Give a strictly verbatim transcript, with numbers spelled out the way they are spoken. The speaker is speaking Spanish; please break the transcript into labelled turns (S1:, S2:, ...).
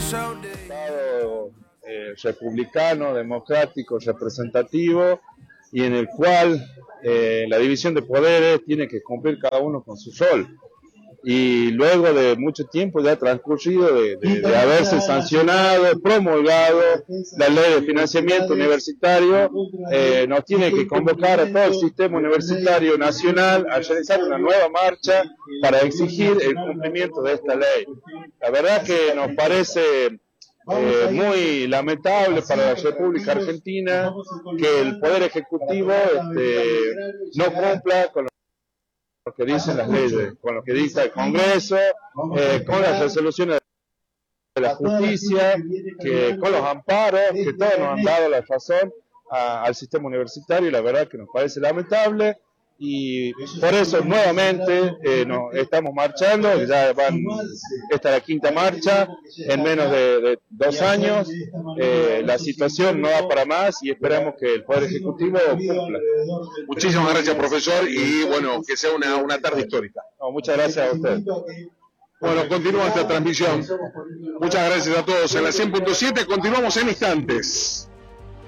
S1: Estado eh, republicano, democrático, representativo, y en el cual eh, la división de poderes tiene que cumplir cada uno con su rol. Y luego de mucho tiempo ya transcurrido de, de, de haberse sancionado, promulgado la ley de financiamiento universitario, eh, nos tiene que convocar a todo el sistema universitario nacional a realizar una nueva marcha para exigir el cumplimiento de esta ley. La verdad que nos parece Eh, muy lamentable para la República Argentina que el Poder Ejecutivo este, no cumpla con lo que dicen las leyes, con lo que dice el Congreso, eh, con las resoluciones de la justicia, que con los amparos, que todos nos han dado la razón a, al sistema universitario, y la verdad que nos parece lamentable. Y por eso nuevamente eh, nos estamos marchando, ya van, esta es la quinta marcha en menos de, de dos años, eh, la situación no va para más y esperamos que el Poder Ejecutivo cumpla.
S2: Muchísimas gracias, profesor, y bueno, que sea una, una tarde histórica.
S1: No, muchas gracias a usted.
S2: Bueno, continúa esta transmisión. Muchas gracias a todos. En la cien punto siete continuamos en instantes.